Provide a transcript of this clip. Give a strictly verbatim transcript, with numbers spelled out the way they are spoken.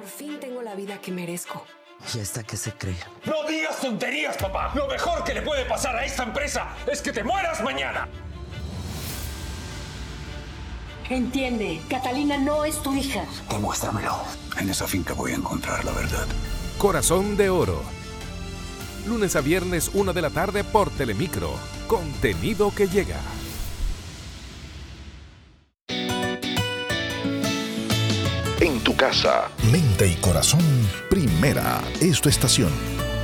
fin tengo la vida que merezco. ¿Y esta qué se cree? ¡No digas tonterías, papá! Lo mejor que le puede pasar a esta empresa es que te mueras mañana. Entiende, Catalina no es tu hija. Demuéstramelo. En esa finca voy a encontrar la verdad. Corazón de Oro. Lunes a viernes, una de la tarde por Telemicro. Contenido que llega. En tu casa, mente y corazón, Primera es tu estación.